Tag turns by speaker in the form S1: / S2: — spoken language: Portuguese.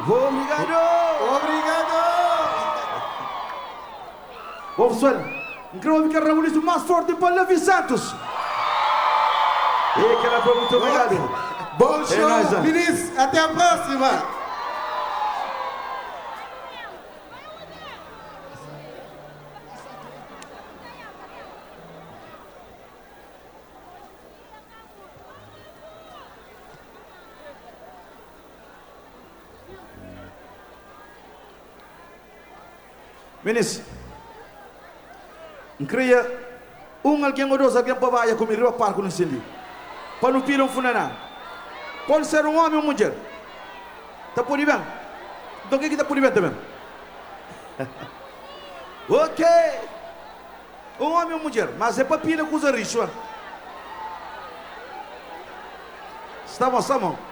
S1: Obrigado!
S2: Obrigado!
S1: Bom, pessoal, incrível que a revolução mais forte para Levi Santos. E aquela foi muito obrigado.
S2: Bom show,
S1: nóis, ó.
S2: ministro. Até a próxima.
S1: Ministro, incrível. Alguém ou dois, alguém para vai comigo ao parque no Cili. Para não pirar funeral. Pode ser homem ou mulher. Está por aí bem? Então o que está por aí bem também? Ok. Homem ou mulher, mas é para pirar com os riscos. Está bom, está bom.